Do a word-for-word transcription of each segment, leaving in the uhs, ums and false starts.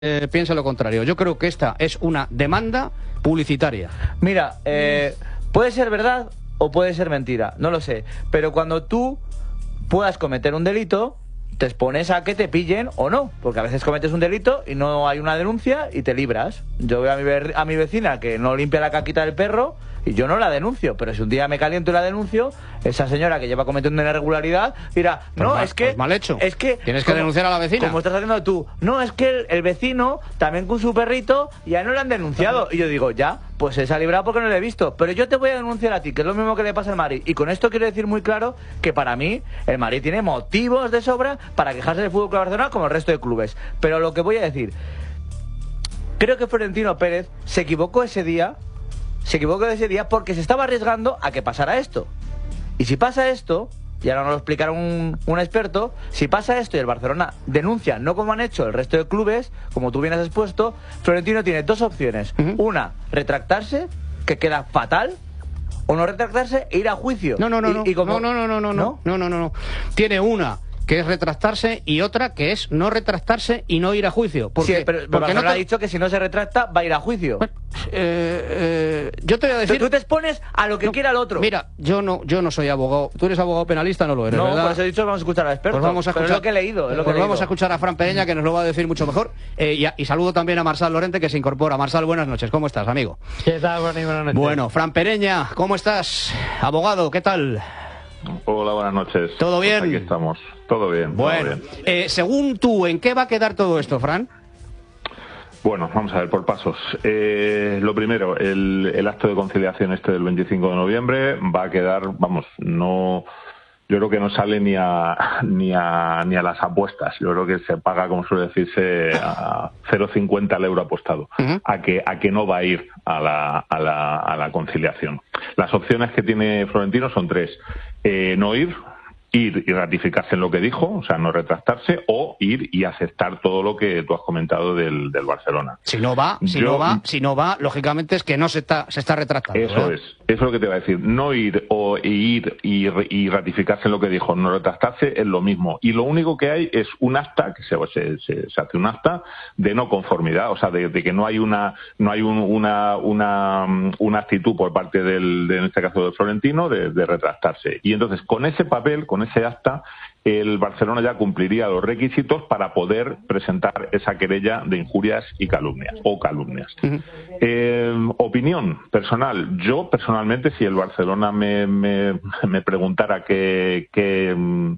eh, piensa lo contrario. Yo creo que esta es una demanda publicitaria. Mira, eh, puede ser verdad o puede ser mentira, no lo sé. Pero cuando tú puedas cometer un delito, te expones a que te pillen o no. Porque a veces cometes un delito y no hay una denuncia y te libras. Yo veo a mi, a mi vecina que no limpia la caquita del perro y yo no la denuncio. Pero si un día me caliento y la denuncio, esa señora que lleva cometiendo una irregularidad dirá, no, pues mal, es que... Pues mal hecho. Es que tienes que como, denunciar a la vecina. Como estás haciendo tú. No, es que el, el vecino, también con su perrito, ya no le han denunciado. Y yo digo, ya, pues se ha librado porque no lo he visto. Pero yo te voy a denunciar a ti, que es lo mismo que le pasa al Madrid. Y con esto quiero decir muy claro que para mí el Madrid tiene motivos de sobra para quejarse del Fútbol Club Barcelona como el resto de clubes. Pero lo que voy a decir, creo que Florentino Pérez se equivocó ese día, se equivocó ese día porque se estaba arriesgando a que pasara esto. Y si pasa esto, y ahora nos lo explicará un, un experto, si pasa esto y el Barcelona denuncia, no como han hecho el resto de clubes, como tú bien has expuesto, Florentino tiene dos opciones. Uh-huh. Una, retractarse, que queda fatal, o no retractarse e ir a juicio. No, no, no, y, no. Y como... no, no, no, no, no, no, no, no, no, no. Tiene una que es retractarse y otra que es no retractarse y no ir a juicio. Porque, sí, pero, pero porque no te... ha dicho que si no se retracta va a ir a juicio. Bueno, eh, eh, yo te voy a decir... Tú te expones a lo que no, quiera el otro. Mira, yo no yo no soy abogado. Tú eres abogado penalista, no lo eres, no, ¿verdad? por eso he dicho que vamos a escuchar al experto. Pues vamos a escuchar, pero es lo que he leído. Es lo pues que he vamos leído. a escuchar a Fran Pereña, que nos lo va a decir mucho mejor. Eh, y, a, y saludo también a Marsal Lorente, que se incorpora. Marsal, buenas noches. ¿Cómo estás, amigo? ¿Qué tal, buenas noches? Bueno, Fran Pereña, ¿cómo estás? Abogado, ¿qué tal? Hola, buenas noches. ¿Todo bien? Pues aquí estamos. Todo bien. Bueno, todo bien. Eh, según tú, ¿en qué va a quedar todo esto, Fran? Bueno, vamos a ver por pasos. Eh, lo primero, el, el acto de conciliación este del veinticinco de noviembre va a quedar, vamos, no... Yo creo que no sale ni a, ni a ni a las apuestas. Yo creo que se paga, como suele decirse, a cero coma cincuenta el euro apostado. Uh-huh. A que a que no va a ir a la, a la, a la conciliación. Las opciones que tiene Florentino son tres. Eh, no ir, ir y ratificarse en lo que dijo, o sea, no retractarse, o ir y aceptar todo lo que tú has comentado del, del Barcelona. Si no va, si Yo, no va, si no va, lógicamente es que no se está se está retractando. Eso ¿verdad? es, eso es lo que te va a decir. No ir o ir y, y ratificarse en lo que dijo, no retractarse, es lo mismo. Y lo único que hay es un acta, que se, se, se, se hace un acta de no conformidad, o sea, de, de que no hay una no hay un, una, una una actitud por parte del, de, en este caso del Florentino, de, de retractarse. Y entonces, con ese papel, con ese acta, el Barcelona ya cumpliría los requisitos para poder presentar esa querella de injurias y calumnias, o calumnias. Uh-huh. Eh, opinión personal. Yo, personalmente, si el Barcelona me, me, me preguntara qué, qué,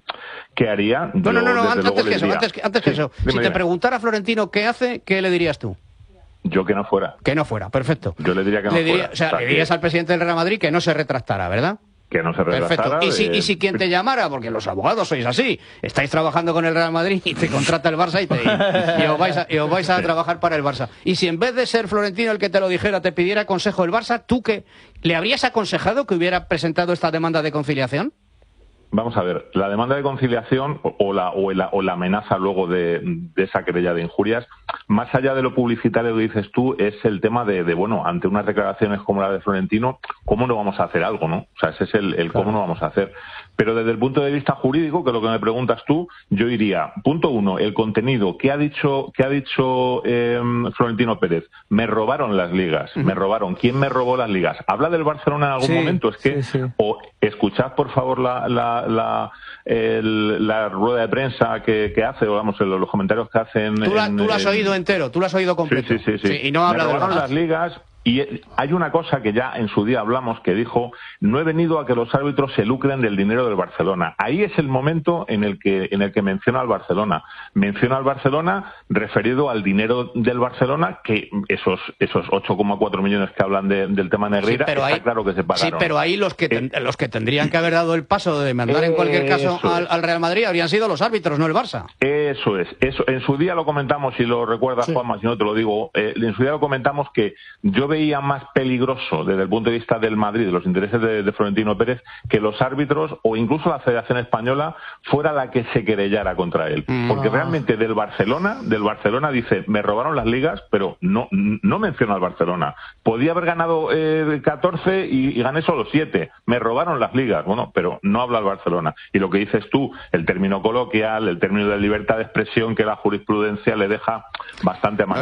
qué haría... No, yo, no, no, no antes, luego que eso, diría... antes que, antes que sí, eso. dime, Si te dime. preguntara Florentino qué hace, ¿qué le dirías tú? Yo que no fuera. Que no fuera, perfecto. Yo le diría que no le diría, fuera. O sea, o sea le dirías que... al presidente del Real Madrid que no se retractara, ¿verdad? Que no se Perfecto. ¿Y si, de... y si quien te llamara, porque los abogados sois así, estáis trabajando con el Real Madrid y te contrata el Barça y, te, y, y os vais a, y os vais a trabajar para el Barça. Y si en vez de ser Florentino el que te lo dijera, te pidiera consejo del Barça, ¿tú qué? ¿Le habrías aconsejado que hubiera presentado esta demanda de conciliación? Vamos a ver, la demanda de conciliación o, o, la, o, la, o la amenaza luego de, de esa querella de injurias, más allá de lo publicitario que dices tú, es el tema de, de, bueno, ante unas declaraciones como la de Florentino, ¿cómo no vamos a hacer algo, no? O sea, ese es el, el cómo no vamos a hacer. Pero desde el punto de vista jurídico, que es lo que me preguntas tú, yo iría, punto uno, el contenido. ¿Qué ha dicho, qué ha dicho eh, Florentino Pérez? Me robaron las ligas, uh-huh. me robaron. ¿Quién me robó las ligas? ¿Habla del Barcelona en algún sí, momento? Es que, sí, sí. o escuchad por favor la, la, la, el, la rueda de prensa que, que hace, o vamos, los comentarios que hacen. Tú, la, en, tú lo has en... oído entero, tú lo has oído completo. Sí, sí, sí. sí. sí y no habla me de robaron las ligas. Y hay una cosa que ya en su día hablamos, que dijo, no he venido a que los árbitros se lucren del dinero del Barcelona. Ahí es el momento en el que en el que menciona al Barcelona. Menciona al Barcelona referido al dinero del Barcelona, que esos esos ocho coma cuatro millones que hablan de, del tema Negreira, sí, está ahí, claro que se pagaron. Sí, pero ahí los que, ten, eh, los que tendrían que haber dado el paso de mandar en cualquier caso al, al Real Madrid habrían sido los árbitros, no el Barça. Eso es. Eso, en su día lo comentamos, si lo recuerdas, sí. Juanma, si no te lo digo, eh, en su día lo comentamos que yo veía más peligroso desde el punto de vista del Madrid, de los intereses de, de Florentino Pérez, que los árbitros o incluso la Federación Española fuera la que se querellara contra él. Porque realmente del Barcelona, del Barcelona dice, me robaron las ligas, pero no, no menciona al Barcelona. Podía haber ganado eh, catorce y, y gané solo siete. Me robaron las ligas. Bueno, pero no habla al Barcelona. Y lo que dices tú, el término coloquial, el término de libertad de expresión que la jurisprudencia le deja bastante más.